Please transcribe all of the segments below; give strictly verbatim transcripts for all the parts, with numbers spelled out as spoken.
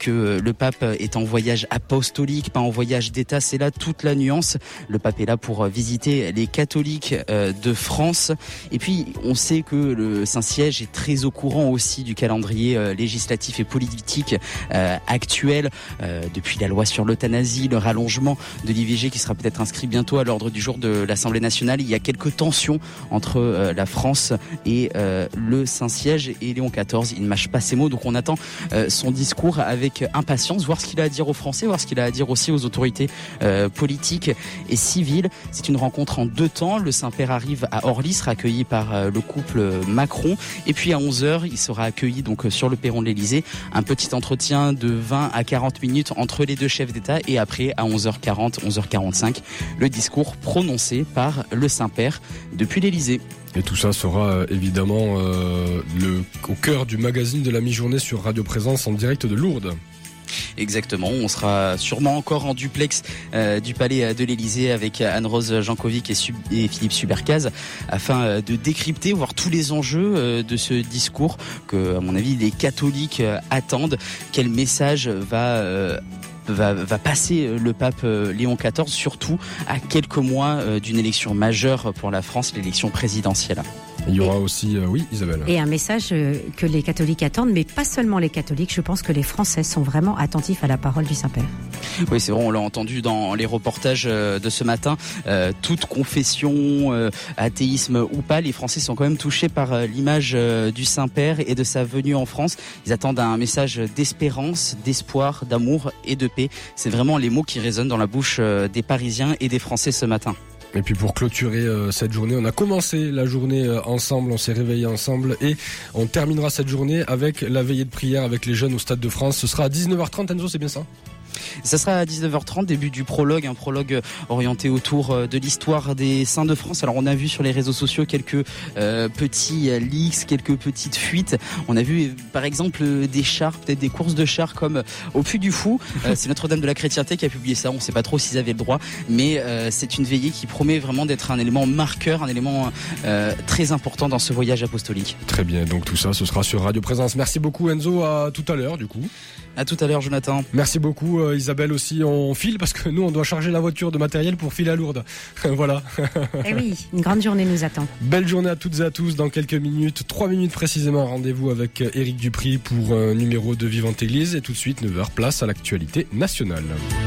que le pape est en voyage apostolique, pas en voyage d'État. C'est là toute la nuance. Le pape est là pour visiter les catholiques de France. Et puis, on sait que le Saint-Siège est très au courant aussi du calendrier législatif et politique actuel, depuis la loi sur l'euthanasie, le rallongement de l'I V G qui sera peut-être inscrit bientôt à l'ordre du jour de l'Assemblée nationale. Il y a quelques tensions entre la France et le Saint-Siège, et Léon quatorze, il ne mâche pas ses mots, donc on attend son discours avec impatience, voir ce qu'il a à dire aux Français, voir ce qu'il a à dire aussi aux autorités euh, politiques et civiles. C'est une rencontre en deux temps. Le Saint-Père arrive à Orly, sera accueilli par euh, le couple Macron, et puis à onze heures, il sera accueilli donc sur le perron de l'Élysée. Un petit entretien de vingt à quarante minutes entre les deux chefs d'État, et après à onze heures quarante, onze heures quarante-cinq, le discours prononcé par le Saint-Père depuis l'Élysée. Et tout ça sera euh, évidemment euh, le, au cœur du magazine de la mi-journée sur Radio Présence en direct de Lourdes. Exactement, on sera sûrement encore en duplex euh, du palais de l'Élysée avec Anne-Rose Jankovic et, Sub- et Philippe Subercaz afin euh, de décrypter, voir tous les enjeux euh, de ce discours que, à mon avis, les catholiques euh, attendent. Quel message va... Euh, Va, va passer le pape Léon quatorze, surtout à quelques mois d'une élection majeure pour la France, l'élection présidentielle. Il y aura aussi, euh, oui Isabelle. Et un message euh, que les catholiques attendent, mais pas seulement les catholiques, je pense que les Français sont vraiment attentifs à la parole du Saint-Père. Oui, c'est vrai, on l'a entendu dans les reportages euh, de ce matin, euh, toute confession, euh, athéisme ou pas, les Français sont quand même touchés par euh, l'image euh, du Saint-Père et de sa venue en France. Ils attendent un message d'espérance, d'espoir, d'amour et de paix. C'est vraiment les mots qui résonnent dans la bouche euh, des Parisiens et des Français ce matin. Et puis pour clôturer euh, cette journée, on a commencé la journée euh, ensemble, on s'est réveillés ensemble, et on terminera cette journée avec la veillée de prière avec les jeunes au Stade de France. Ce sera à dix-neuf heures trente, Enzo, c'est bien ça ? Ça sera à dix-neuf heures trente, début du prologue, un prologue orienté autour de l'histoire des saints de France. Alors on a vu sur les réseaux sociaux quelques euh, petits leaks, quelques petites fuites. On a vu par exemple des chars, peut-être des courses de chars comme au Puy du Fou. Euh, c'est Notre-Dame de la Chrétienté qui a publié ça. On ne sait pas trop s'ils avaient le droit, mais euh, c'est une veillée qui promet vraiment d'être un élément marqueur, un élément euh, très important dans ce voyage apostolique. Très bien, donc tout ça, ce sera sur Radio Présence. Merci beaucoup Enzo, à tout à l'heure du coup. À tout à l'heure Jonathan. Merci beaucoup euh, Isabelle aussi, on file parce que nous on doit charger la voiture de matériel pour filer à Lourdes. Voilà. Eh oui, une grande journée nous attend. Belle journée à toutes et à tous. Dans quelques minutes, trois minutes précisément, rendez-vous avec Éric Dupry pour un numéro de Vivante Église, et tout de suite neuf heures, place à l'actualité nationale.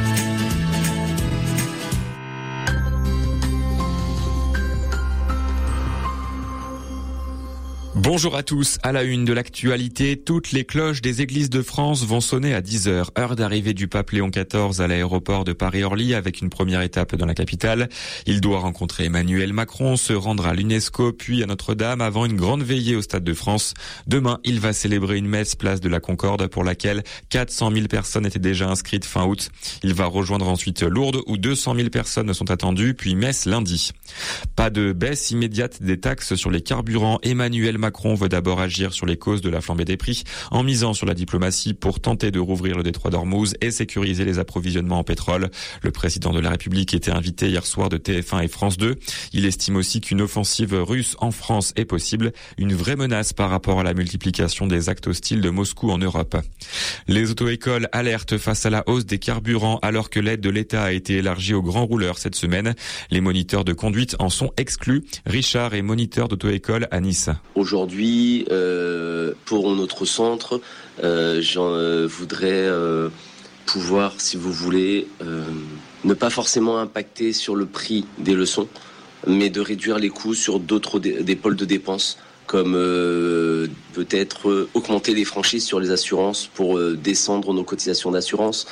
Bonjour à tous. À la une de l'actualité, toutes les cloches des églises de France vont sonner à dix heures, heure d'arrivée du pape Léon quatorze à l'aéroport de Paris-Orly, avec une première étape dans la capitale. Il doit rencontrer Emmanuel Macron, se rendre à l'UNESCO puis à Notre-Dame avant une grande veillée au Stade de France. Demain, il va célébrer une messe place de la Concorde pour laquelle quatre cent mille personnes étaient déjà inscrites fin août. Il va rejoindre ensuite Lourdes où deux cent mille personnes sont attendues, puis Metz lundi. Pas de baisse immédiate des taxes sur les carburants. Emmanuel Macron Macron veut d'abord agir sur les causes de la flambée des prix en misant sur la diplomatie pour tenter de rouvrir le détroit d'Ormuz et sécuriser les approvisionnements en pétrole. Le président de la République était invité hier soir de T F un et France deux. Il estime aussi qu'une offensive russe en France est possible, une vraie menace par rapport à la multiplication des actes hostiles de Moscou en Europe. Les auto-écoles alertent face à la hausse des carburants alors que l'aide de l'État a été élargie aux grands rouleurs cette semaine. Les moniteurs de conduite en sont exclus. Richard est moniteur d'auto-école à Nice. Aujourd'hui, euh, pour notre centre, euh, j'en euh, voudrais euh, pouvoir, si vous voulez, euh, ne pas forcément impacter sur le prix des leçons, mais de réduire les coûts sur d'autres dé- des pôles de dépenses, comme euh, peut-être euh, augmenter les franchises sur les assurances pour euh, descendre nos cotisations d'assurance,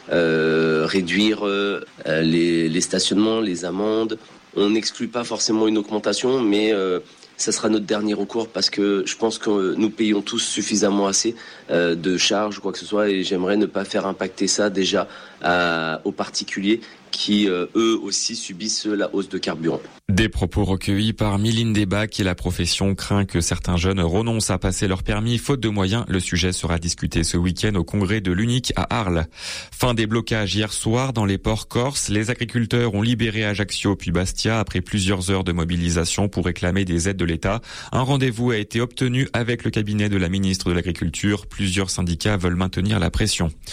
euh, réduire euh, les, les stationnements, les amendes. On n'exclut pas forcément une augmentation, mais euh, ça sera notre dernier recours parce que je pense que nous payons tous suffisamment assez euh, de charges ou quoi que ce soit, et j'aimerais ne pas faire impacter ça déjà à, aux particuliers qui, euh, eux aussi, subissent la hausse de carburant. Des propos recueillis par Mylène Débat, qui la profession craint que certains jeunes renoncent à passer leur permis faute de moyens. Le sujet sera discuté ce week-end au congrès de l'Unique à Arles. Fin des blocages hier soir dans les ports corses. Les agriculteurs ont libéré Ajaccio puis Bastia après plusieurs heures de mobilisation pour réclamer des aides de l'État. Un rendez-vous a été obtenu avec le cabinet de la ministre de l'Agriculture. Plusieurs syndicats veulent maintenir la pression.